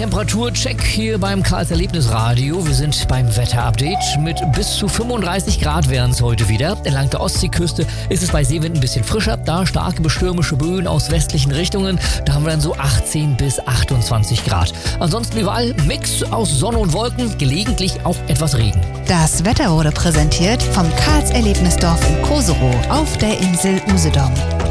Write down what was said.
Temperaturcheck hier beim Karls Erlebnisradio. Wir sind beim Wetterupdate. Mit bis zu 35 Grad wären es heute wieder. Entlang der Ostseeküste ist es bei Seewind ein bisschen frischer. Da starke stürmische Böen aus westlichen Richtungen. Da haben wir dann so 18 bis 28 Grad. Ansonsten überall Mix aus Sonne und Wolken, gelegentlich auch etwas Regen. Das Wetter wurde präsentiert vom Karls Erlebnisdorf in Koserow auf der Insel Usedom.